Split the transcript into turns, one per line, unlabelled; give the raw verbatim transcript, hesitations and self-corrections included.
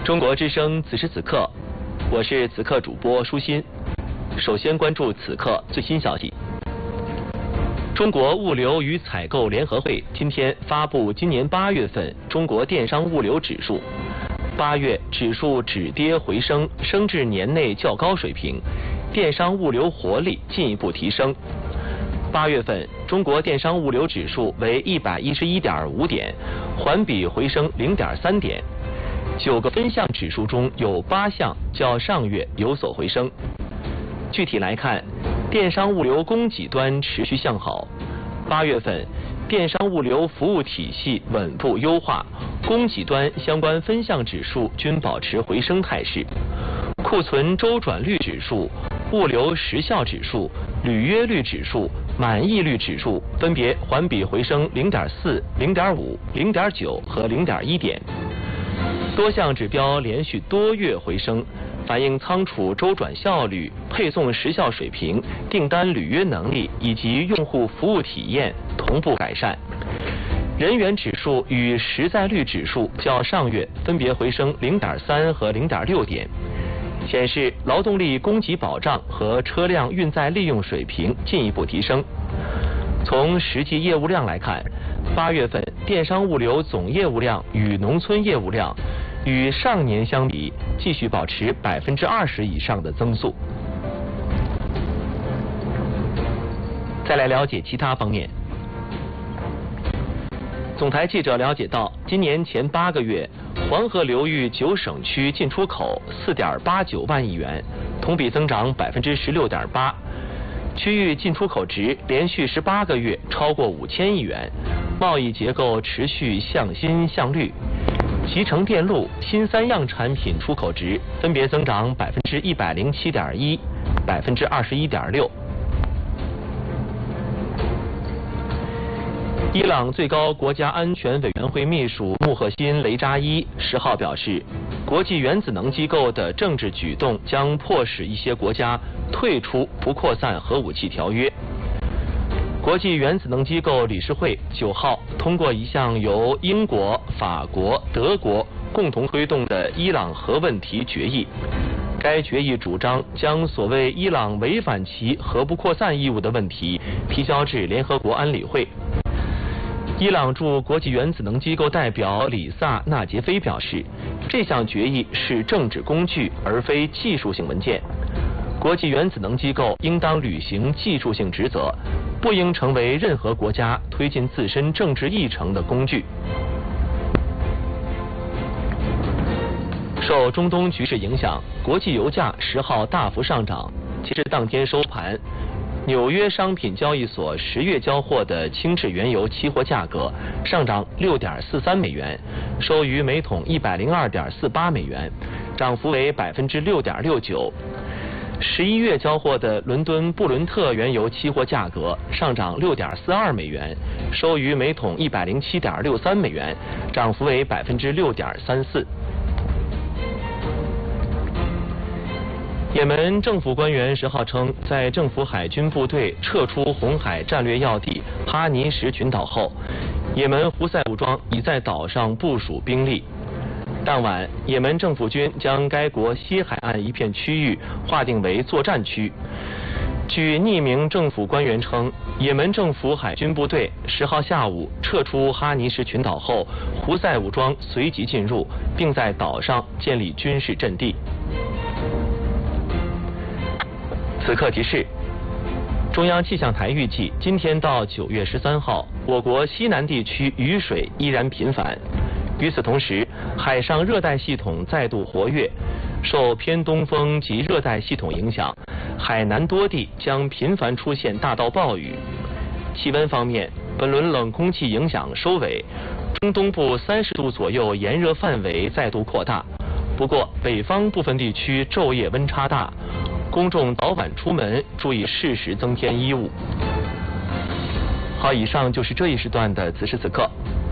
中国之声此时此刻，我是此刻主播舒心。首先关注此刻最新消息。中国物流与采购联合会今天发布今年八月份中国电商物流指数，八月指数止跌回升，升至年内较高水平，电商物流活力进一步提升。八月份中国电商物流指数为一百一十一点五点，环比回升零点三点。九个分项指数中有八项较上月有所回升。具体来看，电商物流供给端持续向好。八月份，电商物流服务体系稳步优化，供给端相关分项指数均保持回升态势。库存周转率指数、物流时效指数、履约率指数、满意率指数分别环比回升零点四、零点五、零点九和零点一点。多项指标连续多月回升，反映仓储周转效率、配送时效水平、订单履约能力以及用户服务体验同步改善。人员指数与实在率指数较上月分别回升零点三和零点六点，显示劳动力供给保障和车辆运载利用水平进一步提升。从实际业务量来看，八月份电商物流总业务量与农村业务量与上年相比，继续保持百分之二十以上的增速。再来了解其他方面。总台记者了解到，今年前八个月，黄河流域九省区进出口四点八九万亿元，同比增长百分之十六点八。区域进出口值连续十八个月超过五千亿元，贸易结构持续向新向绿。集成电路、新三样产品出口值分别增长百分之一百零七点一、百分之二十一点六。伊朗最高国家安全委员会秘书穆赫辛·雷扎伊十号表示，国际原子能机构的政治举动将迫使一些国家退出不扩散核武器条约。国际原子能机构理事会九号通过一项由英国、法国、德国共同推动的伊朗核问题决议。该决议主张将所谓伊朗违反其核不扩散义务的问题提交至联合国安理会。伊朗驻国际原子能机构代表里萨纳杰菲表示，这项决议是政治工具而非技术性文件。国际原子能机构应当履行技术性职责，不应成为任何国家推进自身政治议程的工具。受中东局势影响，国际油价十号大幅上涨，截至当天收盘，纽约商品交易所十月交货的轻质原油期货价格上涨六点四三美元，收于每桶一百零二点四八美元，涨幅为百分之六点六九。十一月交货的伦敦布伦特原油期货价格上涨六点四二美元，收于每桶一百零七点六三美元，涨幅为百分之六点三四。也门政府官员十号称，在政府海军部队撤出红海战略要地哈尼什群岛后，也门胡塞武装已在岛上部署兵力。当晚，也门政府军将该国西海岸一片区域划定为作战区。据匿名政府官员称，也门政府海军部队十号下午撤出哈尼什群岛后，胡塞武装随即进入，并在岛上建立军事阵地。此刻提示：中央气象台预计，今天到九月十三号，我国西南地区雨水依然频繁。与此同时，海上热带系统再度活跃，受偏东风及热带系统影响，海南多地将频繁出现大到暴雨。气温方面，本轮冷空气影响收尾，中东部三十度左右炎热范围再度扩大。不过，北方部分地区昼夜温差大，公众早晚出门注意适时增添衣物。好，以上就是这一时段的此时此刻。